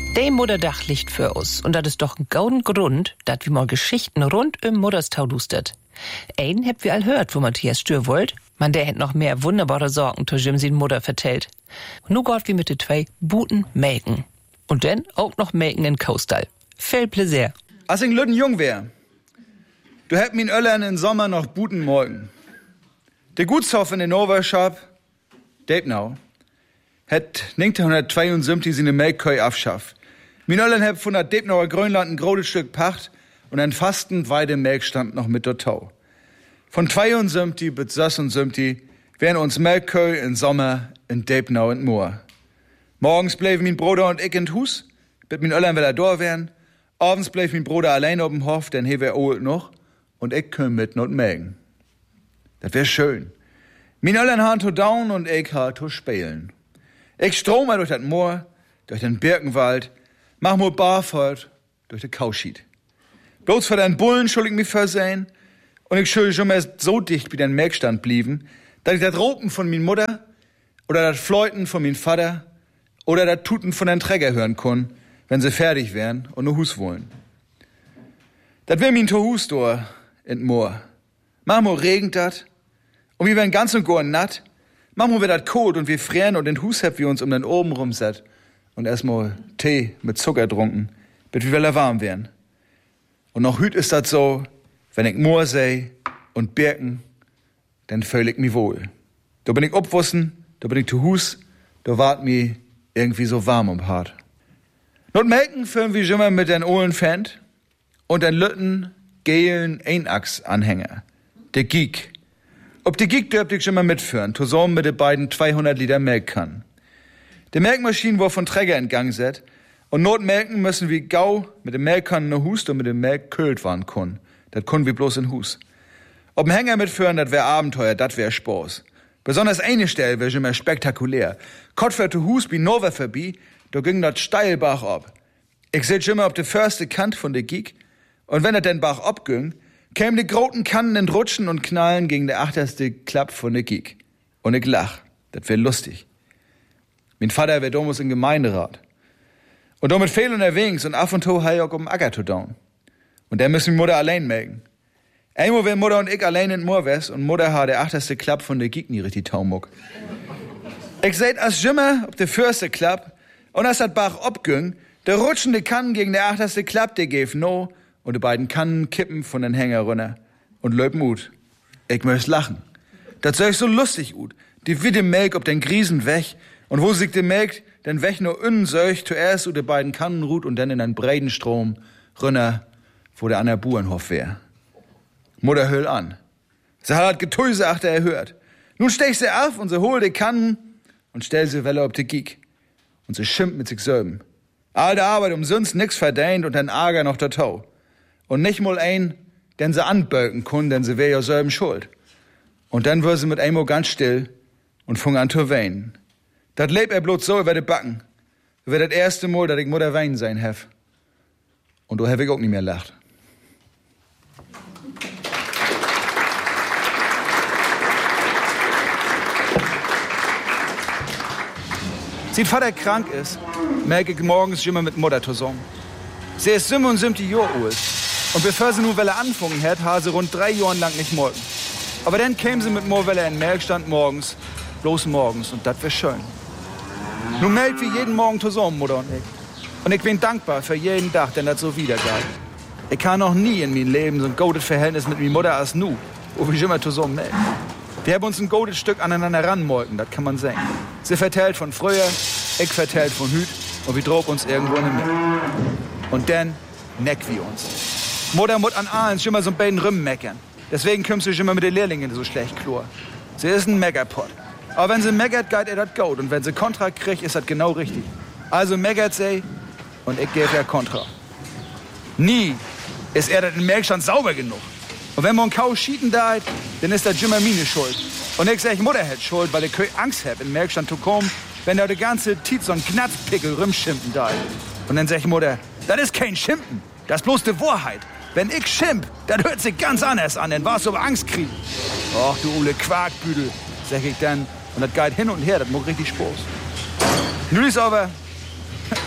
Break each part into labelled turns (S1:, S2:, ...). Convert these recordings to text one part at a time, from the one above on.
S1: Der Mutterdach liegt für uns. Und das ist doch ein gauden Grund, dat wir mal Geschichten rund um Mutterstau lustet. Einen habt wir all hört, wo Matthias Stür wollt. Man, der hat noch mehr wunderbare Sorgen zu Jim sin Mutter vertellt. Und nu geht wie mit de zwei Buten melken. Und dann auch noch melken in Kaustall. Viel Pläsier.
S2: Als ich lütten jung wär, du hätt min Öllern in Sommer noch Buten morgen. Der Gutshof in den Overschap, Debnau, hätt 1972 seine Melkkeu abschafft. Min Öllern hätt von der Debnauer Grönland ein großes Stück Pacht und ein fasten Weide Melkstand noch mit der Tau. Von 72 bis 76 wären uns Melkkeu in Sommer in Debnau und Moor. Morgens bleiben min Bruder und ich in Hus, bis min Öllern wieder da wären. Abends bleib min Bruder allein auf dem Hof, denn he wär old noch, und ich küm mit not melken. Das wär schön. Min Öllern han to down und ich ha to spielen. Ich strome durch das Moor, durch den Birkenwald, mach mo barfort durch de Kauschied. Bloß für den Bullen schuld ich mich versehen, und ich schuld schon mal so dicht wie den Melkstand blieben, dass ich das Ropen von min Mutter, oder das Fleuten von min Vater, oder das Tuten von den Träger hören kon, wenn sie fertig wären und nur Hus wollen. Dat wär min to Hus door in Moor. Manchmal regnet dat, und wir werden ganz und gar natt. Manchmal wird dat kalt und wir frieren und in Hus hab wir uns um den oben rumset und erstmal Tee mit Zucker trunken, bis wir wieder warm werden. Und noch hüt ist dat so, wenn ich Moor seh und Birken, dann fühl ich mi wohl. Da bin ich obwussen, da bin ich to Hus, da wart mi irgendwie so warm um Hart. Not melken filmen wir immer mit den Ohlen Fend und den lütten, gelen Einachs-Anhänger. Der Giek. Ob die Giek dürft ich schon mal mitführen, zusammen mit den beiden 200 Liter Melkkannen. Die Melkmaschine war von Träger in Gang set und not melken müssen wir gau mit den Melkkannen in Hus und mit dem Melk költ waren können. Das können wir bloß in Hus. Ob ein Hänger mitführen, das wär Abenteuer, das wär Spaß. Besonders eine Stelle wär schon mal spektakulär. Kottferte Hus bi Nova vorbei, da ging dat steil Bach ab. Ich seh schon mal auf de förste Kant von de Giek, und wenn dat den Bach abging, kämen de groten Kannen in Rutschen und Knallen gegen de achterste Klapp von de Giek. Und ich lach, dat wär lustig. Min Vater wär damals im Gemeinderat. Und damit fehl unterwegs und af und to hei auch um Acker to down. Und der müssen Mutter allein melken. Einmal wär Mutter und ich allein in Moorwest und Mutter ha der achterste Klapp von de Giek nie richtig taumuck. Ich seht als Jimmer auf de förste Klapp, und als dat Bach abging, der rutschende Kannen gegen der achterste Klapp, der gäf no, und die beiden Kannen kippen von den Hänger runter und löpen ut. Ich möcht lachen. Dat seh ich so lustig ut. Die witte Melk ob den Griesen weg, und wo sich die Melk den weg nur innen söch, zuerst u die beiden Kannen ruht und dann in einen breiten Strom runter, wo der an der Burenhof wär. Mutter höll an. Sie hat Getäuse achter erhört. Nun stech sie auf und sie hol die Kannen und stell sie welle ob die Giek. Und sie schimpft mit sich selben. Alte Arbeit umsonst nix verdient und dann Ärger noch der Tau. Und nicht mal ein, den sie anböken können, denn sie wär ja selben schuld. Und dann wär sie mit einmal ganz still und fing an zu weinen. Dat lebt bloß so über de Backen. Das wär das erste Mal, dass ich Mutter weinen sein hef. Und da hab ich auch nicht mehr lacht. Seit Vater krank ist, merke ich morgens immer mit Mutter zusammen. Sie ist 77 Jahre alt. Und bevor sie nun Welle anfangen hat, hat sie rund 3 Jahre lang nicht morgen. Aber dann käme sie mit Moorwelle in den Melkstand morgens, bloß morgens, und das wär schön. Nun melkt wir jeden Morgen zusammen, Mutter und ich. Und ich bin dankbar für jeden Tag, den das so wiedergeht. Ich kann noch nie in meinem Leben so ein gutes Verhältnis mit meiner Mutter als nu, wo wir immer zusammen melken. Wir haben uns ein gutes Stück aneinander ranmolken, das kann man sagen. Sie vertellt von früher, ich vertellt von hüt, und wir drob uns irgendwo in der Mitte. Und dann neck wir uns. Mutter muss an allen schon mal so ein beiden Rümmen meckern. Deswegen kümmst du dich immer mit den Lehrlingen so schlecht klor. Sie ist ein Meckerpott. Aber wenn sie meckert, geht das gut. Und wenn sie Kontra kriegt, ist das genau richtig. Also meckert sie, und ich gebe ihr Kontra. Nie ist das im Melkstand sauber genug. Und wenn man kaum schieten da, dann ist das immer meine Schuld. Und ich sag, Mutter hat Schuld, weil ich Angst hab, in den Melkstand zu kommen, wenn da die ganze Zeit so ein Knatzpickel rumschimpfen da. Und dann sag ich, Mutter, das ist kein Schimpfen, das ist bloß die Wahrheit. Wenn ich schimpf, das hört sich ganz anders an, dann warst du aber Angst kriegen. Och, du Ole Quarkbüdel, sag ich dann. Und das geht hin und her, das macht richtig Spaß. Nun ist aber,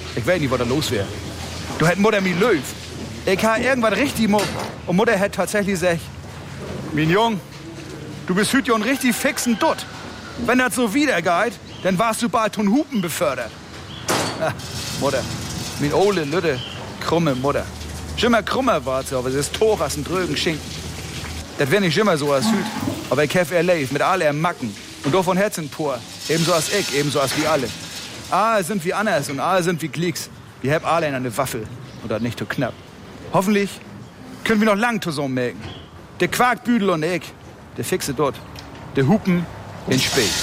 S2: Ich weiß nicht, was da los wäre. Du hätt Mutter mi Löw. Ich ha irgendwas richtig mo. Und Mutter hätt tatsächlich gesagt, mein Jung, du bist hüt jon richtig fixen Dutt. Wenn das so wiedergeht, dann warst du bald von Hupen befördert. Ach, Mutter, mein ole, lütte, krumme Mutter. Schimmer krummer war sie, aber sie ist Tor als ein drögen Schinken. Das wär nicht immer so als hüt, aber ich hef erlebt mit all Macken. Und doch von Herzen pur, ebenso als ich, ebenso als wie alle. Alle sind wie anders und alle sind wie Glicks. Wir haben alle eine Waffel und das nicht so knapp. Hoffentlich können wir noch lang zusammen melken. Der Quarkbüdel und ich, der fixe dort. Der Hupen in Spee.